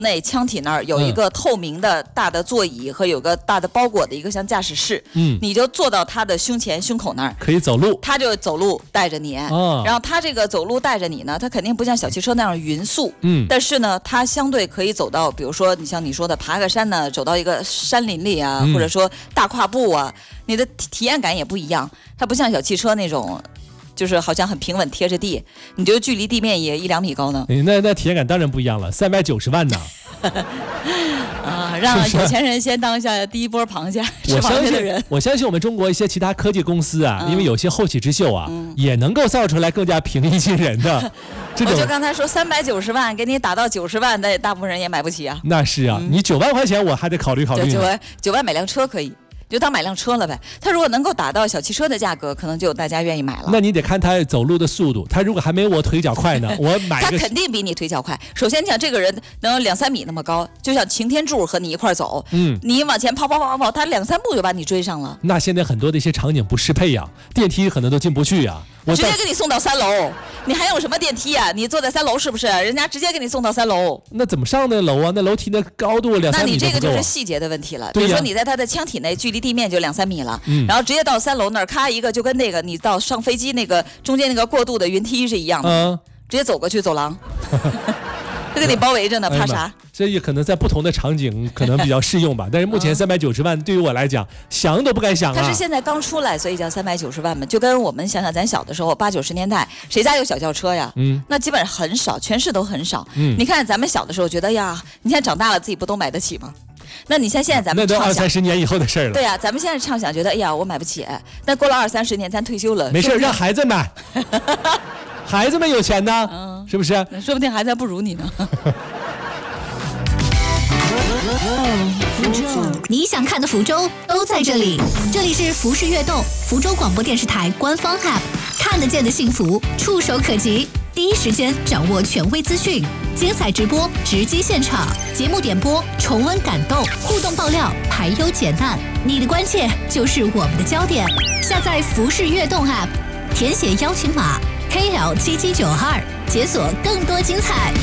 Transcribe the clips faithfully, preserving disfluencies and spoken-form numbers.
那腔体那儿有一个透明的大的座椅和有个大的包裹的一个像驾驶室，嗯，你就坐到他的胸前胸口那儿， 可以走路， 他就走路带着你，哦、然后他这个走路带着你呢，他肯定不像小汽车那样匀速，嗯，但是呢，他相对可以走到，比如说你像你说的爬个山呢，走到一个山林里啊，嗯、或者说大跨步啊，你的体验感也不一样，它不像小汽车那种。就是好像很平稳贴着地，你觉得距离地面也一两米高呢？ 那那体验感当然不一样了，三百九十万呢。 啊，让有钱人先当下第一波螃蟹吃螃蟹的人。 我相信我们中国一些其他科技公司啊，嗯、因为有些后起之秀啊，嗯、也能够造出来更加平易近人的这种。 我就刚才说三百九十万给你打到九十万，那大部分人也买不起啊。 那是啊，嗯、你九万块钱我还得考虑考虑。 九万九万买辆车可以。就当买辆车了呗，他如果能够达到小汽车的价格，可能就大家愿意买了。 那你得看他走路的速度，他如果还没我腿脚快呢，我买个他肯定比你腿脚快。首先讲这个人能两三米那么高，就像擎天柱和你一块走，嗯，你往前跑跑跑跑跑，他两三步就把你追上了。 那现在很多的一些场景不适配呀，电梯可能都进不去呀。 我直接给你送到三楼，你还用什么电梯啊？你坐在三楼是不是？人家直接给你送到三楼。 那怎么上那楼啊？那楼梯的高度两三米都不够、啊、 那你这个就是细节的问题了。比如说你在它的腔体内，距离地面就两三米了，嗯、然后直接到三楼那儿，咔一个就跟那个你到上飞机那个中间那个过渡的云梯是一样的，嗯、直接走过去走廊。他给你包围着呢，怕啥？ 这也可能在不同的场景可能比较适用吧。但是目前三百九十万对于我来讲，想都不敢想啊。 它是现在刚出来，所以叫三百九十万嘛。就跟我们想想，咱小的时候，八九十年代，谁家有小轿车呀？嗯，那基本上很少，全市都很少。嗯，你看咱们小的时候觉得呀，你现在长大了自己不都买得起吗？那你像现在咱们那都二三十年以后的事儿了。 对呀、啊，咱们现在畅想觉得，哎呀，我买不起。但过了二三十年，咱退休了， 没事，让孩子买。孩子们有钱呢，嗯、是不是？ 说不定孩子还不如你呢。 你想看的福州都在这里，这里是福氏悦动福州广播电视台官方 App， 看得见的幸福，触手可及，第一时间掌握权威资讯，精彩直播，直击现场，节目点播，重温感动，互动爆料，排忧解难，你的关切就是我们的焦点。下载福氏悦动 App， 填写邀请码 K L 七七九二，解锁更多精彩。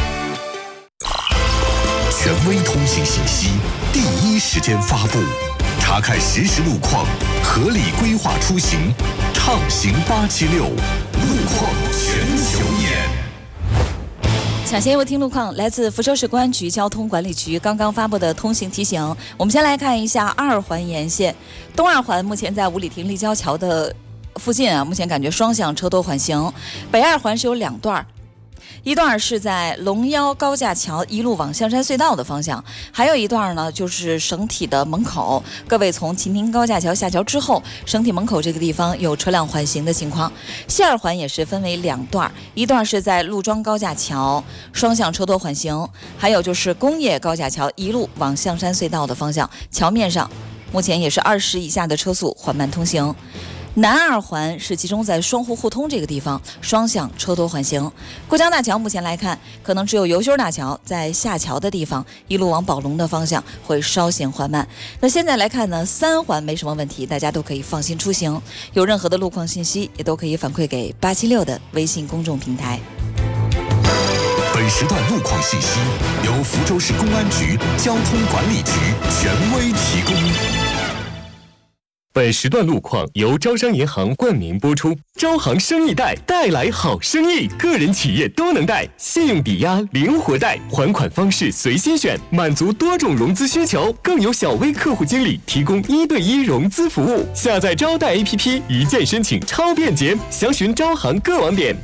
权威通信信息，第一时间发布，查看实时路况，合理规划出行，畅行八七六，路况全球眼。 抢先听路况，来自福州市公安局交通管理局刚刚发布的通行提醒。我们先来看一下二环沿线，东二环目前在五里亭立交桥的附近啊，目前感觉双向车多缓行。北二环是有两段。一段是在龙腰高架桥一路往象山隧道的方向，还有一段呢就是省体的门口。各位从秦亭高架桥下桥之后，省体门口这个地方有车辆缓行的情况。西二环也是分为两段，一段是在陆庄高架桥双向车多缓行，还有就是工业高架桥一路往象山隧道的方向，桥面上目前也是二十以下的车速缓慢通行。南二环是集中在双湖互通这个地方，双向车多缓行。过江大桥目前来看，可能只有油修大桥在下桥的地方，一路往宝龙的方向会稍显缓慢。那现在来看呢，三环没什么问题，大家都可以放心出行。有任何的路况信息，也都可以反馈给八七六的微信公众平台。 本时段路况信息由福州市公安局交通管理局权威提供。 本时段路况由招商银行冠名播出，招行生意贷带来好生意，个人企业都能贷，信用抵押灵活贷，还款方式随心选，满足多种融资需求，更有小微客户经理提供一对一融资服务。下载招贷 A P P， 一键申请超便捷，详询招行各网点。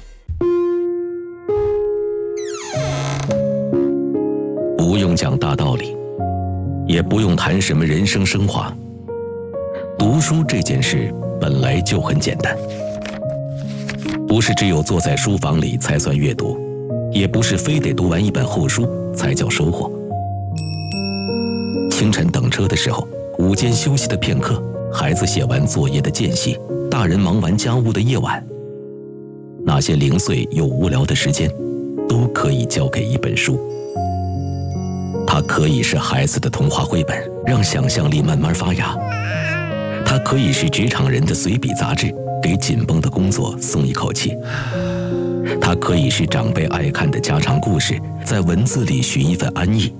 不用讲大道理，也不用谈什么人生升华。读书这件事本来就很简单，不是只有坐在书房里才算阅读，也不是非得读完一本厚书才叫收获。清晨等车的时候，午间休息的片刻，孩子写完作业的间隙，大人忙完家务的夜晚，那些零碎又无聊的时间，都可以交给一本书。它可以是孩子的童话绘本，让想象力慢慢发芽。它可以是职场人的随笔杂志，给紧绷的工作松一口气。它可以是长辈爱看的家常故事，在文字里寻一份安逸。